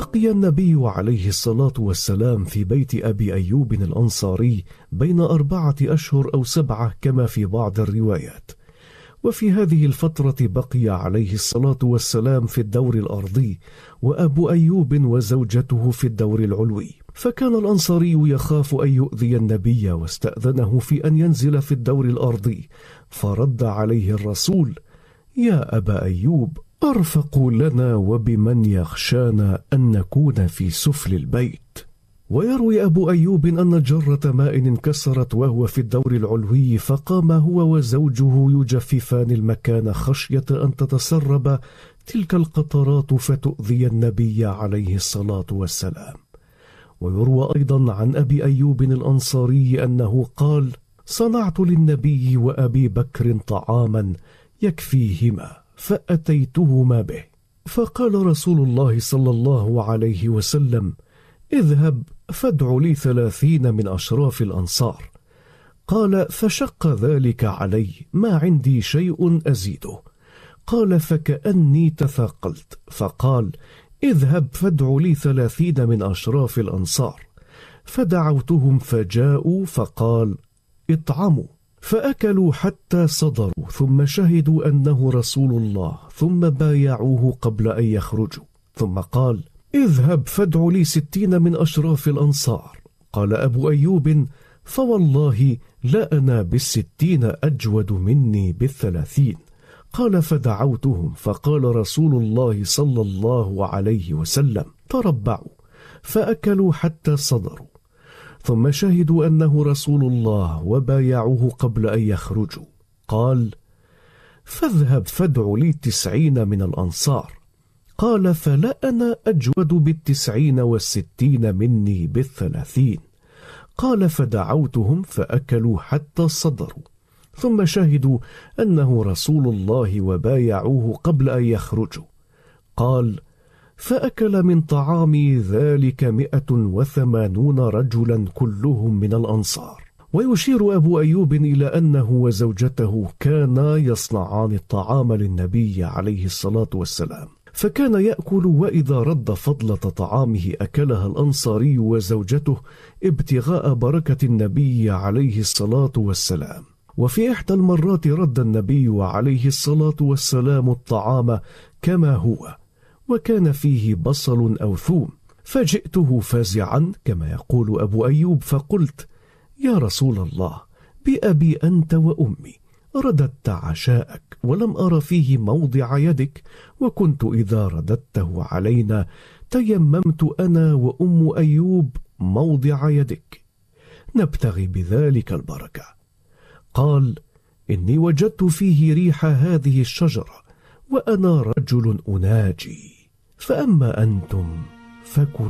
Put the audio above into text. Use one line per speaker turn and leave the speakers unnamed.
بقي النبي عليه الصلاة والسلام في بيت أبي أيوب الأنصاري بين 4 أشهر أو 7 كما في بعض الروايات. وفي هذه الفترة بقي عليه الصلاة والسلام في الدور الأرضي، وأبو أيوب وزوجته في الدور العلوي. فكان الأنصاري يخاف أن يؤذي النبي، واستأذنه في أن ينزل في الدور الأرضي، فرد عليه الرسول: يا أبا أيوب، أرفق لنا وبمن يخشانا أن نكون في سفل البيت. ويروي أبو أيوب أن جرة ماء انكسرت وهو في الدور العلوي، فقام هو وزوجه يجففان المكان خشية أن تتسرب تلك القطرات فتؤذي النبي عليه الصلاة والسلام. ويروى أيضا عن أبي أيوب الأنصاري أنه قال: صنعت للنبي وأبي بكر طعاما يكفيهما فأتيتهما به، فقال رسول الله صلى الله عليه وسلم: اذهب فادع لي 30 من أشراف الأنصار. قال: فشق ذلك علي، ما عندي شيء أزيده. قال: فكأني تثاقلت، فقال: اذهب فادع لي 30 من أشراف الأنصار. فدعوتهم فجاءوا، فقال: اطعموا. فأكلوا حتى صدروا، ثم شهدوا أنه رسول الله، ثم بايعوه قبل أن يخرجوا. ثم قال: اذهب فادع لي 60 من أشراف الأنصار. قال أبو أيوب: فوالله لا أنا بال60 أجود مني بال30. قال: فدعوتهم، فقال رسول الله صلى الله عليه وسلم: تربعوا. فأكلوا حتى صدروا، ثم شهدوا أنه رسول الله وبايعوه قبل أن يخرجوا. قال: فاذهب فادع لي 90 من الأنصار. قال: فلا أنا أجود بال90 وال60 مني بال30. قال: فدعوتهم فأكلوا حتى صدروا، ثم شهدوا أنه رسول الله وبايعوه قبل أن يخرجوا. قال: فأكل من طعامي ذلك 180 رجلا كلهم من الأنصار. ويشير أبو أيوب إلى أنه وزوجته كانا يصنعان الطعام للنبي عليه الصلاة والسلام، فكان يأكل، وإذا رد فضلة طعامه أكلها الأنصاري وزوجته ابتغاء بركة النبي عليه الصلاة والسلام. وفي إحدى المرات رد النبي عليه الصلاة والسلام الطعام كما هو، وكان فيه بصل أو ثوم، فجئته فازعا كما يقول أبو أيوب، فقلت: يا رسول الله، بأبي أنت وأمي، رددت عشاءك ولم أر فيه موضع يدك، وكنت إذا رددته علينا تيممت أنا وأم أيوب موضع يدك نبتغي بذلك البركة. قال: إني وجدت فيه ريح هذه الشجرة، وأنا رجل أناجي، فأما أنتم فكلوا.